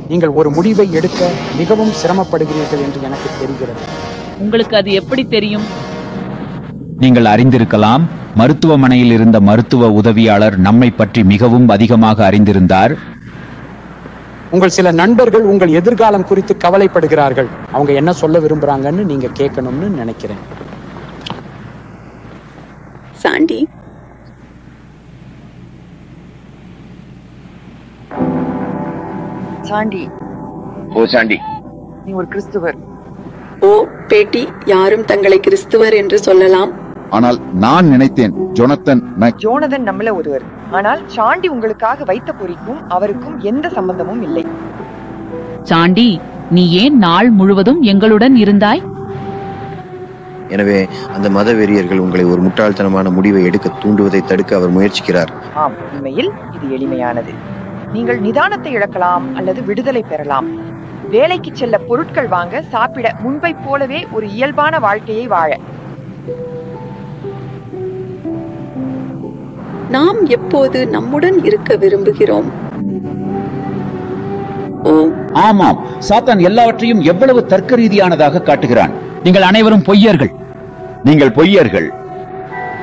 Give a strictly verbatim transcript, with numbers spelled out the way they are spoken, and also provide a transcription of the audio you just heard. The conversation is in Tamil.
நீங்கள் ஒரு முடிவை எடுக்க மிகவும் சிரமப்படுகிறீர்கள் என்று எனக்கு தெரிகிறது. உங்களுக்கு அது எப்படி தெரியும்? நீங்கள் அறிந்திருக்கலாம், மருத்துவமனையில் இருந்த மருத்துவ உதவியாளர் நம்மை பற்றி மிகவும் அதிகமாக அறிந்திருந்தார். உங்கள் சில நண்பர்கள் உங்கள் எதிர்காலம் குறித்து கவலைப்படுகிறார்கள். அவங்க என்ன சொல்ல விரும்புறாங்கன்னு நீங்க கேட்கணும்னு நினைக்கிறேன். சாண்டி, சாண்டி. ஓ சாண்டி, நீ ஒரு கிறிஸ்துவர். ஓ பேட்டி, யாரும் தங்களை கிறிஸ்துவர் என்று சொல்லலாம். ஆனால் நான் நினைத்தேன் ஜோனத்தன் மேக். ஜோனதன் நம்மள ஒருவர். ஆனால் சாண்டி உங்களுக்காக வைத்த பொறிக்கும் அவருக்கும் எந்த சம்பந்தமும் இல்லை. சாண்டி, நீ ஏன் நாள் முழுவதும் எங்களுடன் இருந்தாய்? எனவே அந்த மத வெறியர்கள் உங்களை ஒரு முட்டாள்தனமான முடிவை எடுக்க தூண்டுவதை தடுக்க அவர் முயற்சிக்கிறார். ஆம், உண்மையில் இது எளிமையானது. நீங்கள் நிதானத்தை இழக்கலாம் அல்லது விடுதலை பெறலாம். வேலைக்கு செல்ல, பொருட்கள் வாங்க, சாப்பிட, முன்பை போலவே ஒரு இயல்பான வாழ்க்கையை வாழ. நாம் எப்போது நம்முடன் இருக்க விரும்புகிறோம்? ஓ ஆமாம், சாத்தான் எல்லாவற்றையும் எவ்வளவு தர்க்க ரீதியானதாக காட்டுகிறான். நீங்கள் அனைவரும் பொய்யர்கள். நீங்கள் பொய்யர்கள்.